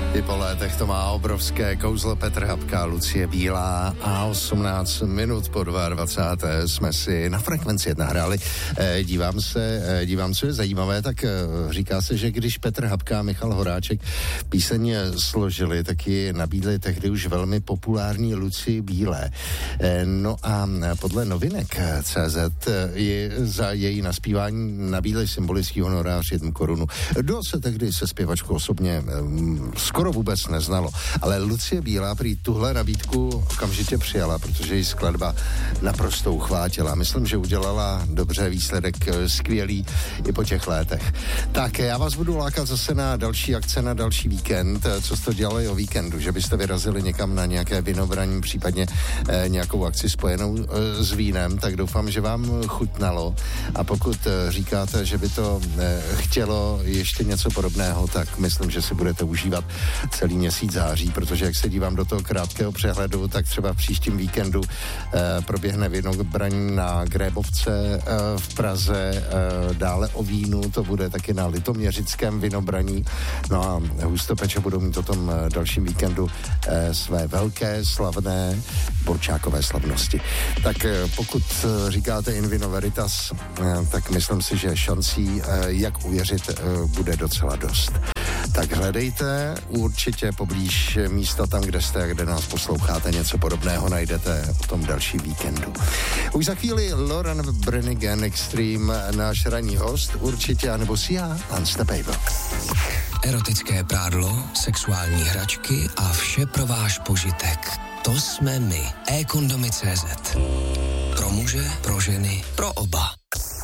I po létech to má obrovské kouzlo. Petr Habka, Lucie Bílá a 18 minut po 22. jsme si na Frekvenci 1 hráli. Dívám, co je zajímavé, tak říká se, že když Petr Habka a Michal Horáček píseň složili, tak ji nabídli tehdy už velmi populární Lucii Bílé. No a podle novinek CZ ji za její naspívání nabídli symbolický honorář 1 korunu. Kdo se tehdy se zpěvačkou osobně skoro vůbec neznalo, ale Lucie Bílá prý tuhle nabídku okamžitě přijala, protože její skladba naprosto uchvátila. Myslím, že udělala dobře, výsledek skvělý i po těch létech. Tak já vás budu lákat zase na další akce, na další víkend. Co jste dělali o víkendu? Že byste vyrazili někam na nějaké vinobraní, případně nějakou akci spojenou s vínem, tak doufám, že vám chutnalo. A pokud říkáte, že by to chtělo ještě něco podobného, tak myslím, že si budete užívat celý měsíc září, protože jak se dívám do toho krátkého přehledu, tak třeba v příštím víkendu proběhne vinobraní na Grébovce v Praze, dále o vínu, to bude taky na Litoměřickém vinobraní, no a Hustopeče budou mít o tom dalším víkendu své velké, slavné borčákové slavnosti. Tak pokud říkáte in vino veritas, tak myslím si, že šancí, jak uvěřit, bude docela dost. Tak hledejte určitě poblíž místa tam, kde jste a kde nás posloucháte, něco podobného najdete o tom dalším víkendu. Už za chvíli Lauren Branigan Extreme, náš ranní host, určitě, anebo Sia, Unstoppable. Erotické prádlo, sexuální hračky a vše pro váš požitek. To jsme my. eKondomy.cz. Pro muže, pro ženy, pro oba.